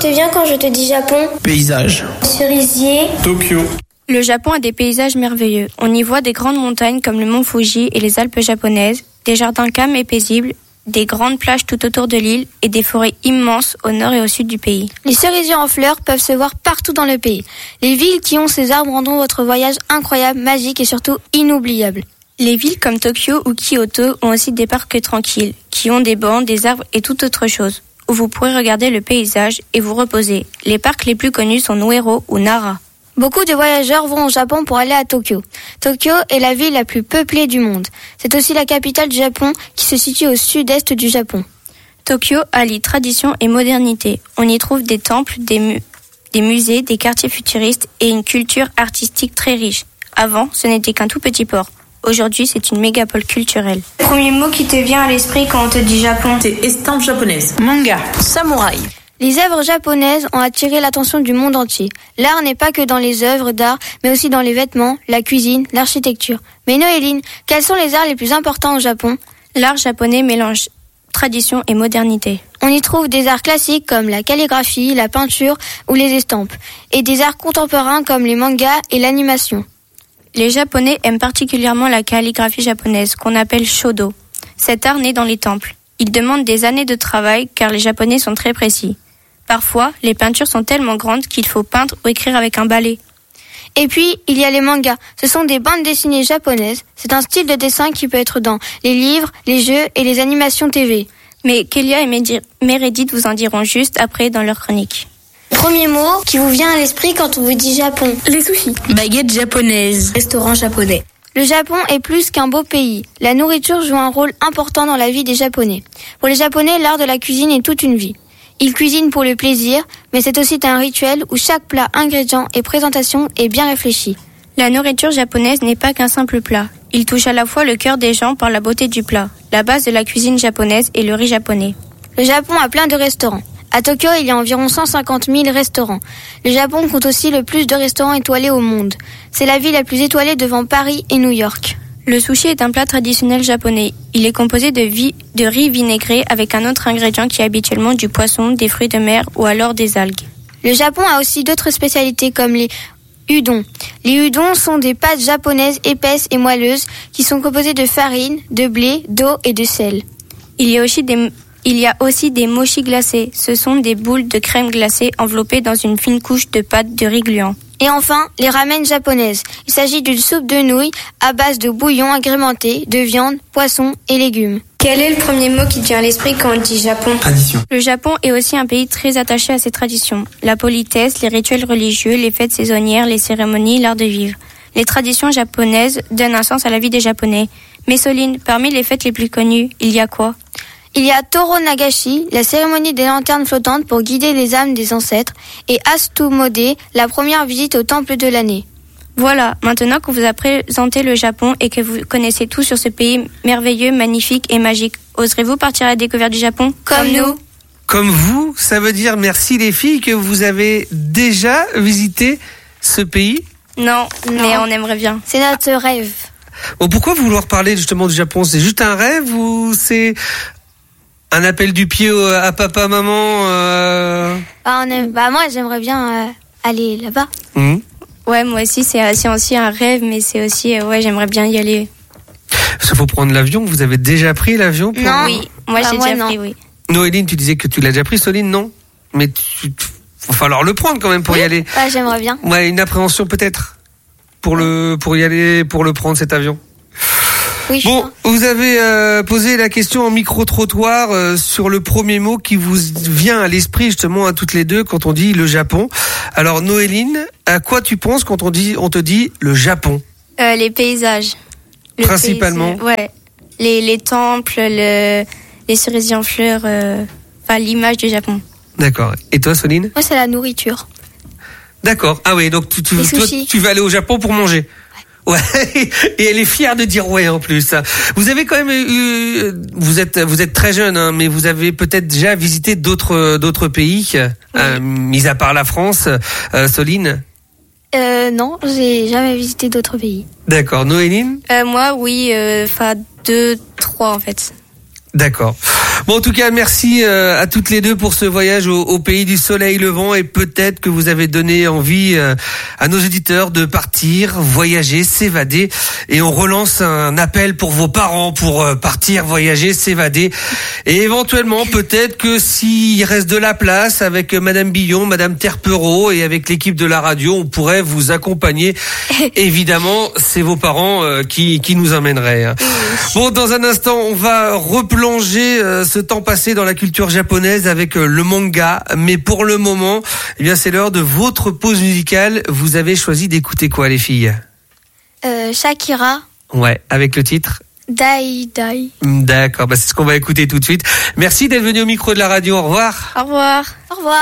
te vient quand je te dis Japon? Paysage. Cerisier. Tokyo. Le Japon a des paysages merveilleux. On y voit des grandes montagnes comme le mont Fuji et les Alpes japonaises, des jardins calmes et paisibles, des grandes plages tout autour de l'île et des forêts immenses au nord et au sud du pays. Les cerisiers en fleurs peuvent se voir partout dans le pays. Les villes qui ont ces arbres rendront votre voyage incroyable, magique et surtout inoubliable. Les villes comme Tokyo ou Kyoto ont aussi des parcs tranquilles, qui ont des bancs, des arbres et toute autre chose, où vous pourrez regarder le paysage et vous reposer. Les parcs les plus connus sont Ueno ou Nara. Beaucoup de voyageurs vont au Japon pour aller à Tokyo. Tokyo est la ville la plus peuplée du monde. C'est aussi la capitale du Japon qui se situe au sud-est du Japon. Tokyo allie tradition et modernité. On y trouve des temples, des musées, des quartiers futuristes et une culture artistique très riche. Avant, ce n'était qu'un tout petit port. Aujourd'hui, c'est une mégapole culturelle. Le premier mot qui te vient à l'esprit quand on te dit Japon? C'est estampe japonaise. Manga. Samouraï. Les œuvres japonaises ont attiré l'attention du monde entier. L'art n'est pas que dans les œuvres d'art, mais aussi dans les vêtements, la cuisine, l'architecture. Mais Noéline, quels sont les arts les plus importants au Japon? L'art japonais mélange tradition et modernité. On y trouve des arts classiques comme la calligraphie, la peinture ou les estampes, et des arts contemporains comme les mangas et l'animation. Les Japonais aiment particulièrement la calligraphie japonaise, qu'on appelle shodo. Cet art naît dans les temples. Il demande des années de travail car les Japonais sont très précis. Parfois, les peintures sont tellement grandes qu'il faut peindre ou écrire avec un balai. Et puis, il y a les mangas. Ce sont des bandes dessinées japonaises. C'est un style de dessin qui peut être dans les livres, les jeux et les animations TV. Mais Kélia et Meredith vous en diront juste après dans leur chronique. Premier mot qui vous vient à l'esprit quand on vous dit Japon? Les sushis. Baguette japonaise. Restaurant japonais. Le Japon est plus qu'un beau pays. La nourriture joue un rôle important dans la vie des Japonais. Pour les Japonais, l'art de la cuisine est toute une vie. Ils cuisinent pour le plaisir, mais c'est aussi un rituel où chaque plat, ingrédient et présentation est bien réfléchi. La nourriture japonaise n'est pas qu'un simple plat. Il touche à la fois le cœur des gens par la beauté du plat. La base de la cuisine japonaise est le riz japonais. Le Japon a plein de restaurants. À Tokyo, il y a environ 150 000 restaurants. Le Japon compte aussi le plus de restaurants étoilés au monde. C'est la ville la plus étoilée devant Paris et New York. Le sushi est un plat traditionnel japonais. Il est composé de riz vinaigré avec un autre ingrédient qui est habituellement du poisson, des fruits de mer ou alors des algues. Le Japon a aussi d'autres spécialités comme les udon. Les udon sont des pâtes japonaises épaisses et moelleuses qui sont composées de farine, de blé, d'eau et de sel. Il y a aussi des mochi glacés. Ce sont des boules de crème glacée enveloppées dans une fine couche de pâte de riz gluant. Et enfin, les ramen japonaises. Il s'agit d'une soupe de nouilles à base de bouillon agrémenté de viande, poisson et légumes. Quel est le premier mot qui te vient à l'esprit quand on dit Japon? Tradition. Le Japon est aussi un pays très attaché à ses traditions. La politesse, les rituels religieux, les fêtes saisonnières, les cérémonies, l'art de vivre. Les traditions japonaises donnent un sens à la vie des Japonais. Mais Soline, parmi les fêtes les plus connues, il y a quoi? Il y a Toro Nagashi, la cérémonie des lanternes flottantes pour guider les âmes des ancêtres, et Astumode, la première visite au temple de l'année. Voilà, maintenant qu'on vous a présenté le Japon et que vous connaissez tout sur ce pays merveilleux, magnifique et magique, oserez-vous partir à la découverte du Japon Comme nous. Comme vous, ça veut dire merci les filles que vous avez déjà visité ce pays? Non, mais on aimerait bien. C'est notre rêve. Bon, pourquoi vouloir parler justement du Japon? C'est juste un rêve ou c'est un appel du pied à papa, maman Moi, j'aimerais bien aller là-bas. Ouais, moi aussi, c'est aussi un rêve, mais c'est aussi, j'aimerais bien y aller. Parce qu'il faut prendre l'avion. Vous avez déjà pris l'avion pour... Non. Oui, moi j'ai déjà pris, oui. Noéline, tu disais que tu l'as déjà pris, Soline, non? Mais va falloir le prendre quand même pour y aller. Ouais, j'aimerais bien. Ouais, une appréhension peut-être pour y aller, pour le prendre cet avion. Oui, bon, vous avez posé la question en micro-trottoir sur le premier mot qui vous vient à l'esprit justement à toutes les deux quand on dit le Japon. Alors Noéline, à quoi tu penses quand on te dit le Japon? Les paysages. Principalement. Ouais. Les temples, les cerisiers en fleurs, l'image du Japon. D'accord. Et toi, Soline? Moi, c'est la nourriture. D'accord. Ah oui, donc tu vas aller au Japon pour manger. Ouais, et elle est fière de dire ouais en plus. Vous avez quand même eu, vous êtes très jeune, hein, mais vous avez peut-être déjà visité d'autres pays, mis à part la France, Soline. Non, j'ai jamais visité d'autres pays. D'accord, Noéline. Moi, oui, 2, 3 en fait. D'accord. Bon, en tout cas, merci à toutes les deux pour ce voyage au pays du soleil levant, et peut-être que vous avez donné envie à nos auditeurs de partir, voyager, s'évader, et on relance un appel pour vos parents pour partir, voyager, s'évader, et éventuellement peut-être que s'il reste de la place avec Madame Billon, Madame Terpereau et avec l'équipe de la radio, on pourrait vous accompagner. Évidemment, c'est vos parents qui nous emmèneraient. Bon, dans un instant, on va replonger ce temps passé dans la culture japonaise avec le manga, mais pour le moment, eh bien c'est l'heure de votre pause musicale. Vous avez choisi d'écouter quoi, les filles? Shakira. Ouais, avec le titre Dai Dai. D'accord, c'est ce qu'on va écouter tout de suite. Merci d'être venu au micro de la radio. Au revoir. Au revoir. Au revoir.